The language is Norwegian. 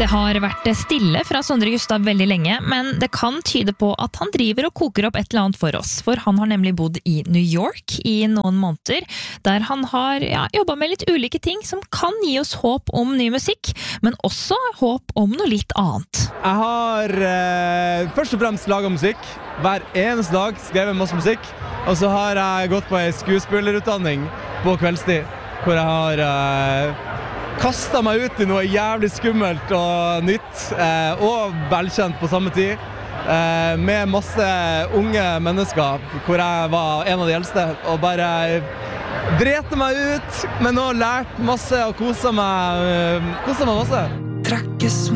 Det har vært stille fra Sondre Justad veldig lenge, men det kan tyde på at han driver og koker opp et eller annet for oss, for han har nemlig bodd i New York i noen måneder, der han har jobbet med litt ulike ting som kan gi oss håp om ny musikk, men også håp om noe litt annet. Jeg har først og fremst laget musikk, hver eneste dag skrevet masse musikk, og så har jeg gått på en skuespillerutdanning på kveldstid, hvor jeg har kastet meg ut i noe jævlig skummelt og nytt, og velkjent på samme tid, med masse unge mennesker, hvor jeg var en av de eldste, og bare drete meg ut, men nå lært masse og koset meg masse.